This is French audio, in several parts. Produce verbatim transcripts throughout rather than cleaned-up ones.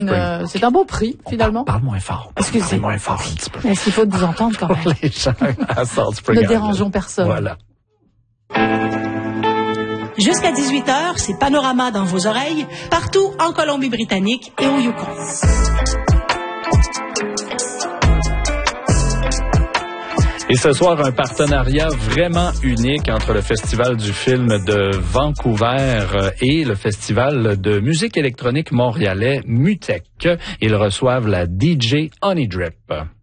Euh, c'est un beau prix, finalement. Parle, parle moins fort. Excusez. Parle moins fort un petit peu. Est-ce qu'il faut nous entendre quand même? Les gens à Salt Spring Ne Island. dérangeons personne. Voilà. Jusqu'à dix-huit heures, c'est Panorama dans vos oreilles, partout en Colombie-Britannique et au Yukon. Et ce soir, un partenariat vraiment unique entre le Festival du film de Vancouver et le Festival de musique électronique montréalais Mutech. Ils reçoivent la D J Honey Drip.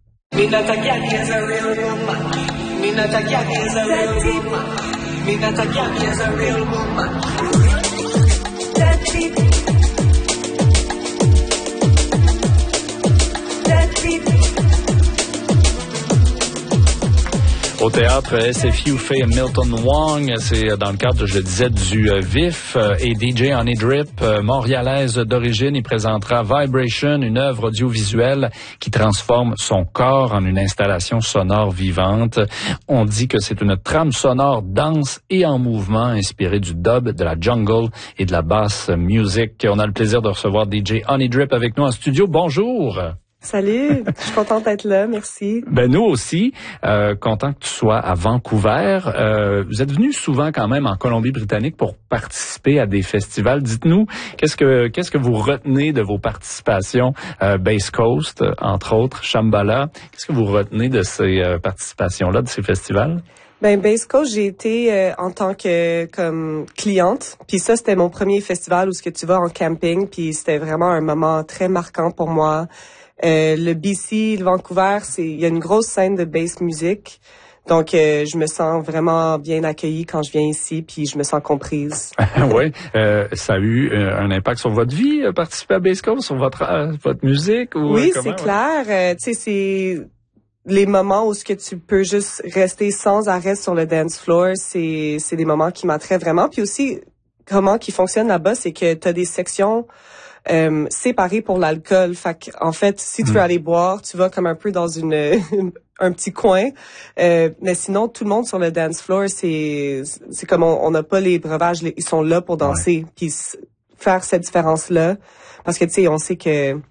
Au théâtre S F U fait Milton Wong, c'est dans le cadre, je le disais, du euh, V I F euh, et D J Honey Drip, euh, montréalaise d'origine, il présentera Vibration, une œuvre audiovisuelle qui transforme son corps en une installation sonore vivante. On dit que c'est une trame sonore dense et en mouvement, inspirée du dub, de la jungle et de la bass music. On a le plaisir de recevoir D J Honey Drip avec nous en studio. Bonjour! Salut, je suis contente d'être là, merci. Ben nous aussi, euh, content que tu sois à Vancouver. Euh, vous êtes venu souvent quand même en Colombie-Britannique pour participer à des festivals. Dites-nous, qu'est-ce que qu'est-ce que vous retenez de vos participations euh, Bass Coast, entre autres, Shambhala. Qu'est-ce que vous retenez de ces euh, participations-là, de ces festivals? Ben Bass Coast, j'ai été euh, en tant que comme cliente, puis ça c'était mon premier festival où ce que tu vas en camping, puis c'était vraiment un moment très marquant pour moi. Euh, le B C, le Vancouver, c'est il y a une grosse scène de bass music. Donc, euh, je me sens vraiment bien accueillie quand je viens ici, puis je me sens comprise. Oui, euh, ça a eu euh, un impact sur votre vie, euh, participer à Bass Coast, sur votre euh, votre musique ou Oui, euh, comment, c'est ouais? clair. Euh, tu sais, c'est les moments où ce que tu peux juste rester sans arrêt sur le dance floor, c'est c'est des moments qui m'attraient vraiment. Puis aussi, comment qui fonctionne là-bas, c'est que tu as des sections Euh, séparé pour l'alcool. Fait que, en fait, si tu veux aller boire, tu vas comme un peu dans une, un petit coin. Euh, mais sinon, tout le monde sur le dance floor, c'est, c'est comme on n'a pas les breuvages, les, ils sont là pour danser. Ouais. Puis faire cette différence-là, parce que tu sais, on sait que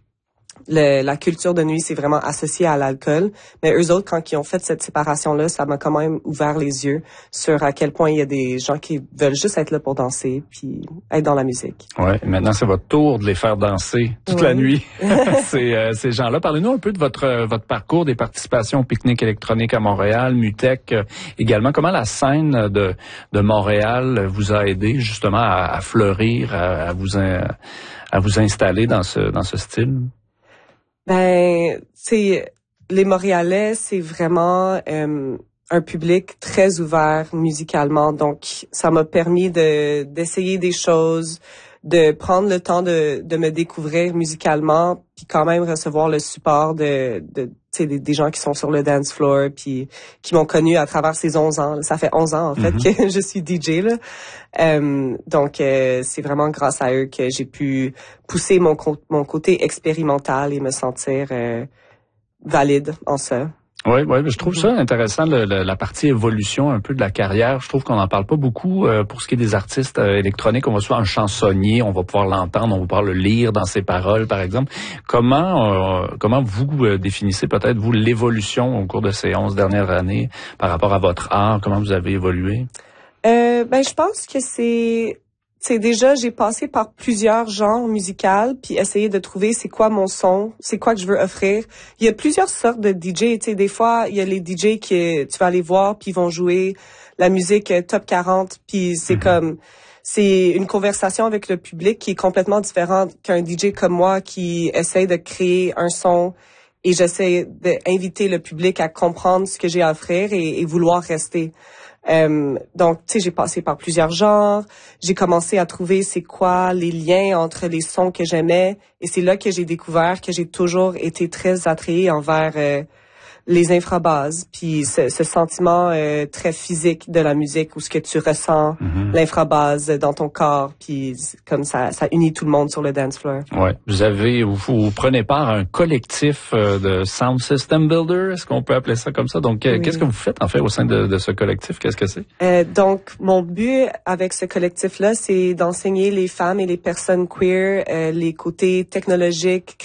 le, la culture de nuit, c'est vraiment associé à l'alcool. Mais eux autres, quand ils ont fait cette séparation-là, ça m'a quand même ouvert les yeux sur à quel point il y a des gens qui veulent juste être là pour danser puis être dans la musique. Ouais. Maintenant, c'est votre tour de les faire danser toute ouais. la nuit. ces, euh, ces gens-là. Parlez-nous un peu de votre euh, votre parcours des participations au pique-nique électronique à Montréal, Mutech euh, également. Comment la scène de de Montréal vous a aidé justement à, à fleurir, à, à vous in, à vous installer dans ce dans ce style? Ben, tu sais, les Montréalais, c'est vraiment euh, un public très ouvert musicalement. Donc, ça m'a permis de d'essayer des choses, de prendre le temps de de me découvrir musicalement, puis quand même recevoir le support de de tu sais des, des gens qui sont sur le dance floor, puis qui m'ont connu à travers ces onze ans. Ça fait onze ans en fait mm-hmm. que je suis D J là. Euh, donc euh, c'est vraiment grâce à eux que j'ai pu pousser mon mon côté expérimental et me sentir euh, valide en ça. Oui, oui, je trouve ça intéressant, le, le, la partie évolution un peu de la carrière. Je trouve qu'on n'en parle pas beaucoup euh, pour ce qui est des artistes euh, électroniques. On va souvent un chansonnier, on va pouvoir l'entendre, on va pouvoir le lire dans ses paroles, par exemple. Comment euh, comment vous euh, définissez peut-être, vous, l'évolution au cours de ces onze dernières années par rapport à votre art? Comment vous avez évolué? Euh, ben, je pense que c'est... C'est déjà, j'ai passé par plusieurs genres musicaux, puis essayer de trouver c'est quoi mon son, c'est quoi que je veux offrir. Il y a plusieurs sortes de D J, tu sais, des fois, il y a les D J que tu vas aller voir, puis ils vont jouer la musique top quarante, puis c'est mm-hmm. comme, c'est une conversation avec le public qui est complètement différente qu'un D J comme moi qui essaye de créer un son et j'essaie d'inviter le public à comprendre ce que j'ai à offrir et, et vouloir rester. Euh, donc, tu sais, j'ai passé par plusieurs genres. J'ai commencé à trouver c'est quoi les liens entre les sons que j'aimais. Et c'est là que j'ai découvert que j'ai toujours été très attirée envers euh, les infrabasses. Puis ce, ce sentiment euh, très physique de la musique où ce que tu ressens, mm-hmm. l'infrabasse dans ton corps. Puis comme ça, ça unit tout le monde sur le dance floor. Ouais. Vous avez, vous, vous prenez part à un collectif euh, de Sound System Builder. Est-ce qu'on peut appeler ça comme ça? Donc, oui. Qu'est-ce que vous faites en fait au sein de, de ce collectif? Qu'est-ce que c'est? Euh, donc, mon but avec ce collectif-là, c'est d'enseigner les femmes et les personnes queer euh, les côtés technologiques,